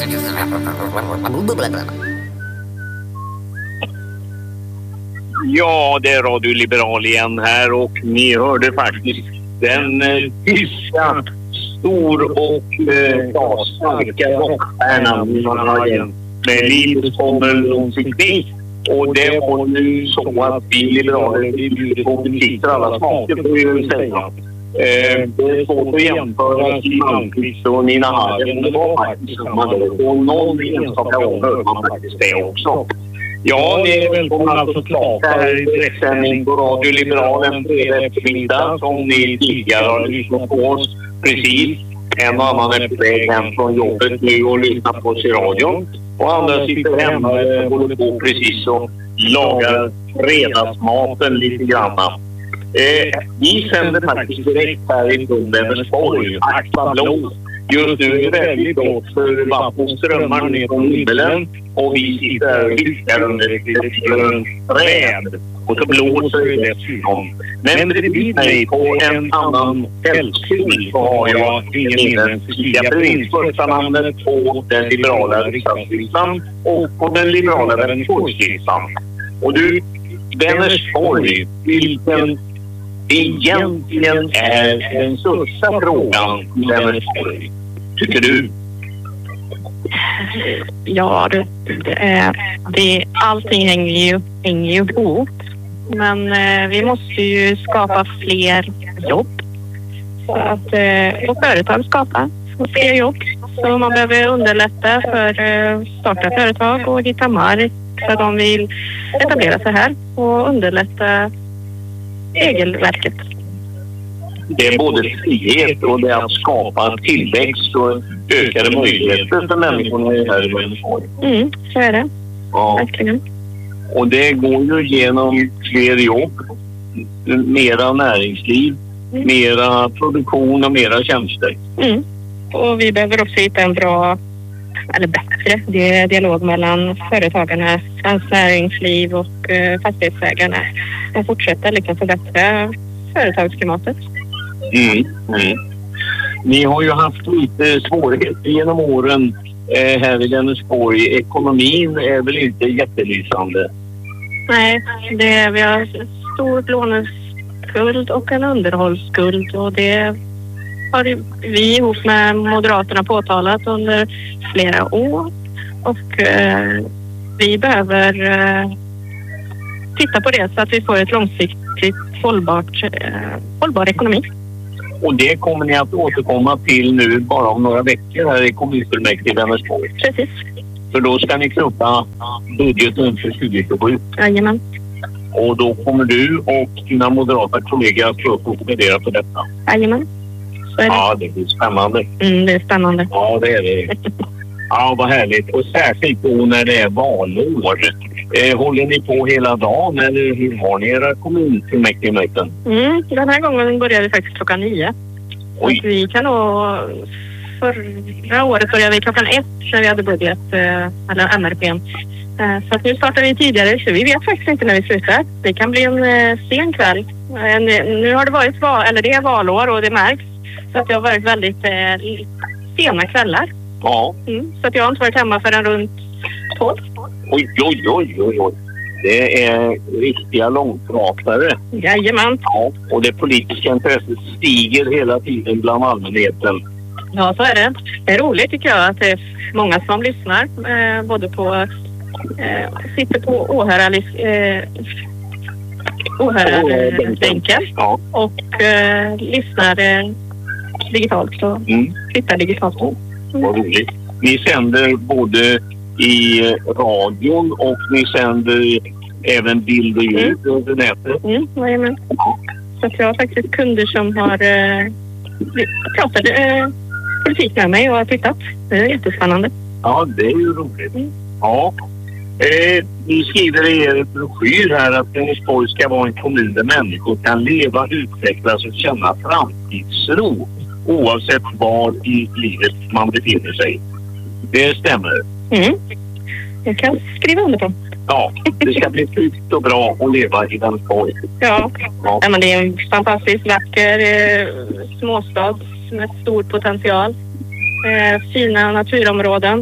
Ja, det är Radio Liberal igen här och ni hörde faktiskt den tyska stor och starka rockstjärnan man har igen med Livet kommer långsiktigt. Och det var ju så att vi liberaler bjuder på besitter alla smaker på ju säga. Det är svårt att jämföra Siw Malmkvist och Nina Hagen. Det var faktiskt samma dag. Och någon enstaka gång hörde man faktiskt det också. Ja, ni är välkomna alltså klart här i direktsändning på Radio Liberalen fredag eftermiddag som ni tidigare har lyssnat på oss. Precis. En och annan är på väg hem från jobbet nu och lyssnar på oss i radion. Och andra sitter hemma och håller på precis och lagar fredagsmaten lite grann. Vi sänder faktiskt direkt härifrån Vänersborg, Aqua Blå. Just nu är det väldigt gott för vatten strömmar ner från himlen och vi sitter här och viskar under ett träd. Och så blåser det dessutom. Men bredvid mig på en annan fältskil så har jag ingen mindre än Cecilia Brins, första namnet på den liberala riksdagslistan och på den liberala Vänersborgslistan. Och du, Vänersborg, vilken egentligen är den största frågan i Vänersborg, tycker du? Ja, allting hänger ju ihop. Men vi måste ju skapa fler jobb. Så att och företag skapar fler jobb. Så man behöver underlätta för starta företag och hitta mark så att de vill etablera sig här och underlätta regelverket. Det är både frihet och det är att skapa tillväxt och ökade möjligheter för människorna här i Vänersborg. Så är det. Ja. Verkligen. Och det går ju genom fler jobb, mera näringsliv, mera produktion och mera tjänster. Och vi behöver också hitta en bra, eller bättre, dialog mellan företagarna, svenskt näringsliv och fastighetsägarna. Och fortsätta liksom förbättra företagsklimatet. Ni har ju haft lite svårigheter genom åren här i Vänersborg. Ekonomin är väl inte jättelysande? Nej, vi har stor låneskuld och en underhållsskuld och det har vi ihop med Moderaterna påtalat under flera år och vi behöver titta på det så att vi får ett långsiktigt hållbar ekonomi. Och det kommer ni att återkomma till nu bara om några veckor här i kommunfullmäktige i Vänersborg. Precis. För då ska ni klubba budgeten för 2027. Jajamän. Och då kommer du och dina moderata kollegor att få plädera för detta. Jajamän. Så är det. Ja, det blir spännande. Det är spännande. Ja, det är det. Ja, vad härligt. Och särskilt då när det är valår. Håller ni på hela dagen eller hur har ni era kommunfullmäktigemöten? Den här gången började vi faktiskt klockan 9. Och vi kan nog... Förra året började vi klockan 1 när vi hade budget, eller MRP. Så att nu startar vi tidigare så vi vet faktiskt inte när vi slutar. Det kan bli en sen kväll. Nu har det varit det är valår och det märks. Så att det har varit väldigt sena kvällar. Ja. Så att jag har inte varit hemma förrän runt 12. Oj. Det är riktiga långpratare. Jajamän. Ja, och det politiska intresset stiger hela tiden bland allmänheten. Ja, så är det. Det är roligt tycker jag att det är många som lyssnar. Både på... sitter på åhörarbänken och lyssnar digitalt. Så tittar digitalt. Vad roligt. Ni sänder både i radion och ni sänder även bild och ljud över nätet. Jajamän. Så att jag har faktiskt kunder som har pratat politik med mig och har tittat. Det är jättespännande. Ja, det är ju roligt. Ja. Ni skriver i er broschyr här att Vänersborg ska vara en kommun där människor kan leva, utvecklas och känna framtidsro oavsett var i livet man befinner sig. Det stämmer. Jag kan skriva under på. Ja, det ska bli tryggt och bra att leva i Vänersborg. Ja. Men det är en fantastiskt vacker småstad med stor potential. Fina naturområden.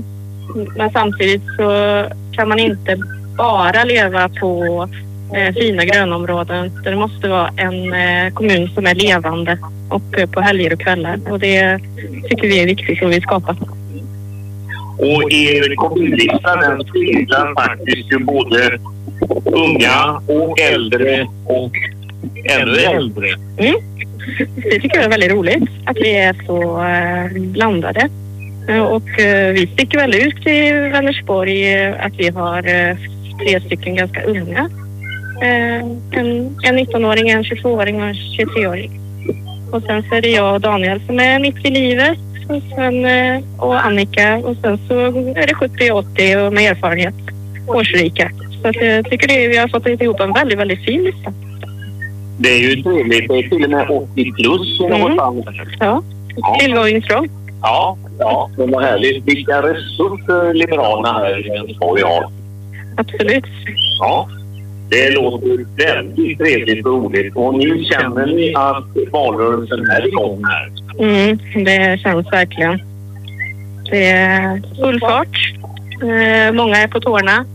Men samtidigt så kan man inte bara leva på fina grönområden. Det måste vara en kommun som är levande och på helger och kvällar. Och det tycker vi är viktigt att vi skapar. Och er kommunlista, den speglar faktiskt ju både unga och äldre och ännu äldre. Mm. Det tycker jag är väldigt roligt att vi är så blandade. Och vi sticker väl ut i Vänersborg att vi har 3 stycken ganska unga. En 19-åring, en 22-åring och en 23-åring. Och sen så är det jag och Daniel som är mitt i livet. Och, sen, och Annika. Och sen så är det 70-80 och med erfarenhet. Årsrika. Så att jag tycker vi har fått ihop en väldigt, väldigt fin lista. Det är ju trevligt. Det är till och med 80 plus. Ja, tillgångsråd. Ja, det var härligt. Vilka resurser Liberalerna här i Vänersborg har. Absolut. Ja, det låter väldigt trevligt och roligt. Och nu känner ni att valrörelsen är igång här. Det känns verkligen. Det är full fart. Många är på tårna.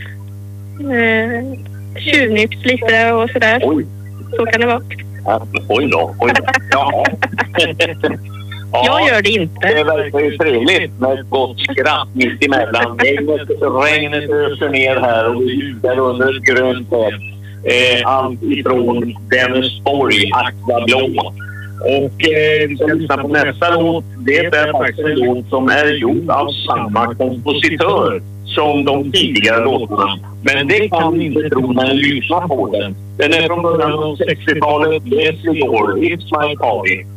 Tjuvnyps lite och sådär. Oj. Så kan det vara. Oj då. Ja. Jag gör det inte. Det verkar ju trevligt med ett gott skratt mitt emellan. Regnet öser ner här och vi ljudar under ett grönt träd. Allt ifrån Vänersborg, Aquablå. Och vi ska lyssna på nästa låt. Det är faktiskt en låt som är gjord av samma kompositör som de tidigare låtarna. Men det kan ni inte tro när ni lyssnar på den. Den är från början av 60-talet. Leslie Gore, It's My Party.